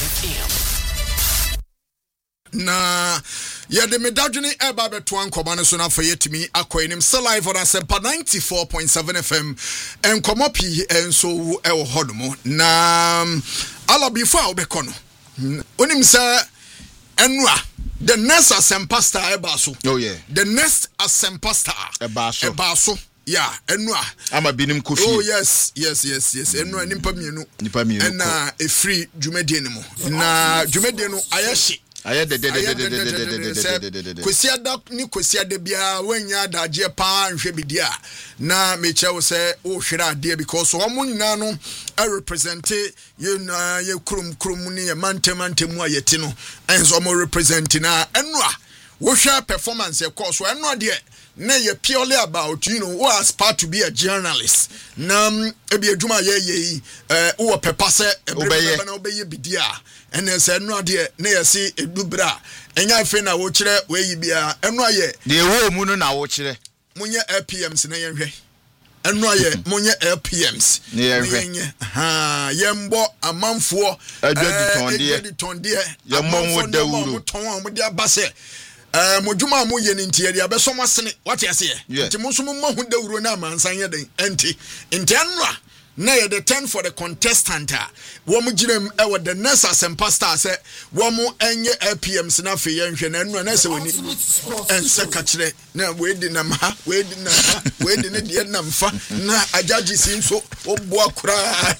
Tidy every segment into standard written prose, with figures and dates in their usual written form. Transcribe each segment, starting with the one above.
Na ya de medadwene eba beto ankoma ne so na fa yetimi akoyinim se live on Asempa 94.7 FM enkomo pi enso wu e wo hodomo na ala before obeko no onim se enua the next Asempa star eba so. Oh yeah, the next Asempa star eba so yeah enua ama binim kofi. Oh yes enua nimpa mienu na e free dwumade ne mu na dwumade no ayashi kwesiada bia wanya daje pa nhwe bidia na meche wo se wo hwere ade because wo mo nyina no represent ye krum ni ye mantemu ayeti no enso mo represent na enua wo hwe performance e course enua de na ye purely about who aspire to be a journalist na ebi adwuma ye wo pepa se ebe na obeye bidia ene se enu ade na ye si edubra enya fe na wo kire we yi bia enu aye de wo mu no na wo kire munye LPMs na ye hwe enu aye munye LPMs na ye hwe ye mbo amanfo adwadi tonde ye monwo dawuro ton mo de abase modwuma mo ye ntie de abeso masene what you say nti mo so mo hu dawuro na amansan ye den enti enua na ye the 10 for the contestant wo mo girem e wo the next Asempa star say wo mo enye LPMs na fe ye nhwe na enua na se woni ense ka kire na we di na ma we di ne de na mfa na ajaji sin so obo akura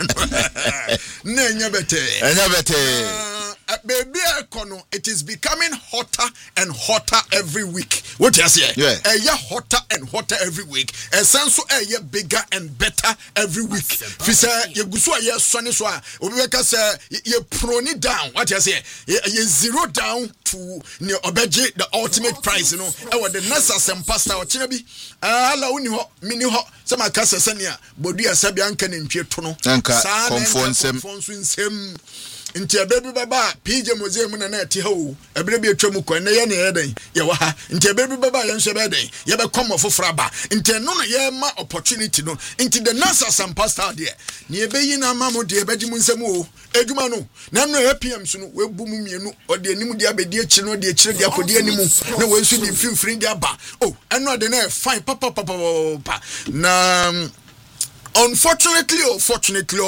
na enye bete baby econo it is becoming hotter and hotter every week. What you say? Yeah. Hotter and hotter every week. Sense bigger and better every week. Fi say ye gusu ye sonny so obi ka say ye prone down. What you say? Ye zero down to ne obeje the ultimate prize, you know. E the next Asempa star o kire bi. Ala uni ho mini ho. Sama ka sesania bodu asabi anka ne ntwe to no. Sa nsem nti abebi baba PJ museum na na ti ho ebere bi atwam ko na ye na ye den ye wa ha nti abebi baba ye nso be den ye be come ofofra ba nti no no ye ma opportunity no nti the next Asempa star there na ye be yi na mamo de be gimu nsem o edwuma no na no APM so no we bu mu mienu o de anim de abedi achi no de achire de akodi animu na we nso de fimfiri de aba oh eno de na fine papa na unfortunately or fortunately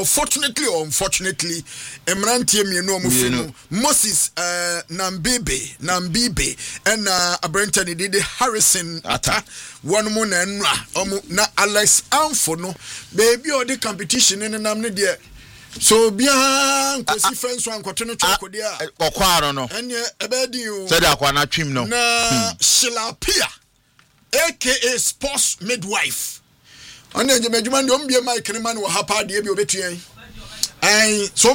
emrantie mienu omufinu Moses Nambibe and Abrentani did Harrison ata one mo na enra na Alex Amfo no baby or the competition in nam ne de so bia nkosi fence wan kotono chokodia okwaro no ene ebedi o said akwa na twim no na Shilapia aka sports midwife ane je medjuma ndi ombie Mike ne man wo hapa de bi obetuan ai so